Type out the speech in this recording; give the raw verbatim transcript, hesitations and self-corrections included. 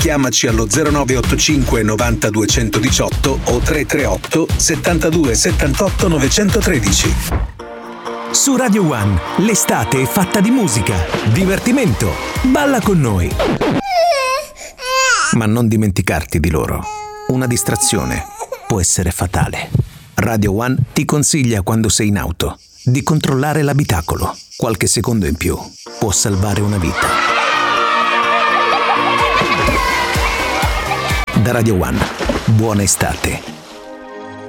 chiamaci allo zero nove otto cinque novanta duecentodiciotto o tre tre otto settantadue settantotto novecentotredici. Su Radio One, l'estate è fatta di musica, divertimento. Balla con noi. Ma non dimenticarti di loro. Una distrazione può essere fatale. Radio One ti consiglia, quando sei in auto, di controllare l'abitacolo. Qualche secondo in più può salvare una vita. Da Radio One, buona estate.